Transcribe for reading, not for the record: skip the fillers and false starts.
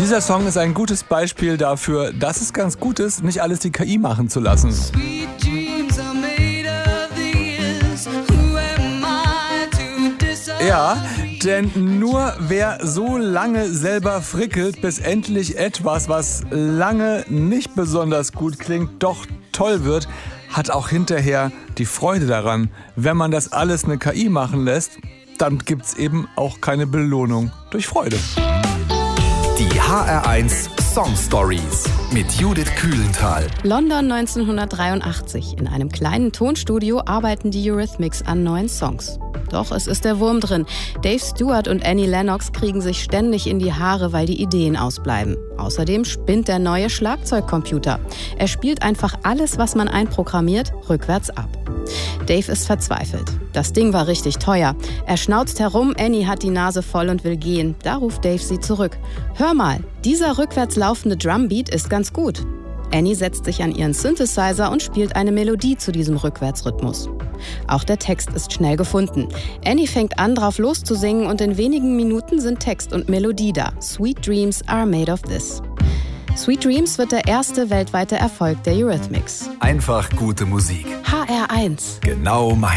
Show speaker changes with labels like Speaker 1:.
Speaker 1: Dieser Song ist ein gutes Beispiel dafür, dass es ganz gut ist, nicht alles die KI machen zu lassen. Ja, denn nur wer so lange selber frickelt, bis endlich etwas, was lange nicht besonders gut klingt, doch toll wird, hat auch hinterher die Freude daran. Wenn man das alles eine KI machen lässt, dann gibt's eben auch keine Belohnung durch Freude.
Speaker 2: Die HR1 Song Stories mit Judith Kühlenthal.
Speaker 3: London 1983. In einem kleinen Tonstudio arbeiten die Eurythmics an neuen Songs. Doch es ist der Wurm drin. Dave Stewart und Annie Lennox kriegen sich ständig in die Haare, weil die Ideen ausbleiben. Außerdem spinnt der neue Schlagzeugcomputer. Er spielt einfach alles, was man einprogrammiert, rückwärts ab. Dave ist verzweifelt. Das Ding war richtig teuer. Er schnauzt herum, Annie hat die Nase voll und will gehen. Da ruft Dave sie zurück. Hör mal, dieser rückwärts laufende Drumbeat ist ganz gut. Annie setzt sich an ihren Synthesizer und spielt eine Melodie zu diesem Rückwärtsrhythmus. Auch der Text ist schnell gefunden. Annie fängt an, drauf loszusingen und in wenigen Minuten sind Text und Melodie da. Sweet Dreams are made of this. Sweet Dreams wird der erste weltweite Erfolg der Eurythmics.
Speaker 2: Einfach gute Musik.
Speaker 3: HR1.
Speaker 2: Genau mein.